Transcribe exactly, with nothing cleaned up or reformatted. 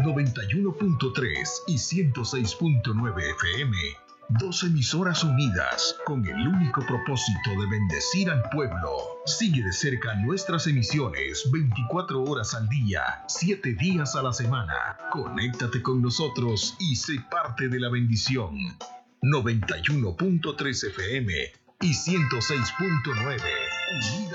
noventa y uno punto tres y ciento seis punto nueve F M. Dos emisoras unidas con el único propósito de bendecir al pueblo. Sigue de cerca nuestras emisiones veinticuatro horas al día, siete días a la semana. Conéctate con nosotros y sé parte de la bendición. noventa y uno punto tres F M y ciento seis punto nueve.